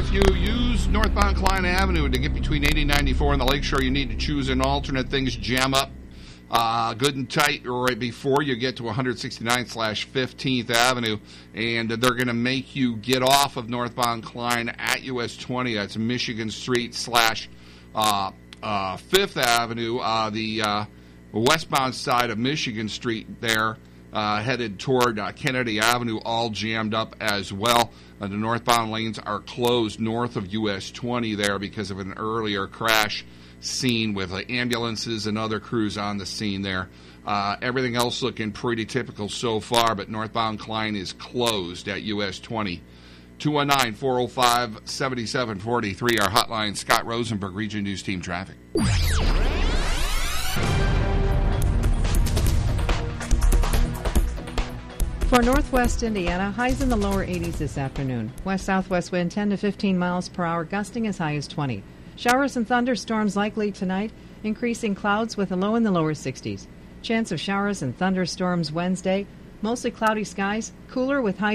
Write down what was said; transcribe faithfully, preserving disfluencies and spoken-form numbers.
if you use northbound Klein Avenue to get between eighty and ninety-four on the Lakeshore, you need to choose an alternate. Things jam up uh, good and tight right before you get to one sixty-ninth slash fifteenth Avenue, and they're going to make you get off of northbound Klein at U S twenty. That's Michigan Street slash uh, uh, fifth Avenue, uh, the uh, westbound side of Michigan Street there. Uh, headed toward uh, Kennedy Avenue, all jammed up as well. Uh, the northbound lanes are closed north of U S twenty there because of an earlier crash scene with uh, ambulances and other crews on the scene there. Uh, everything else looking pretty typical so far, but northbound Klein is closed at U S twenty. two one nine, four oh five, seven seven four three, our hotline. Scott Rosenberg, Region News Team Traffic. For northwest Indiana, highs in the lower eighties this afternoon. West-southwest wind ten to fifteen miles per hour, gusting as high as twenty. Showers and thunderstorms likely tonight, increasing clouds with a low in the lower sixties. Chance of showers and thunderstorms Wednesday, mostly cloudy skies, cooler with high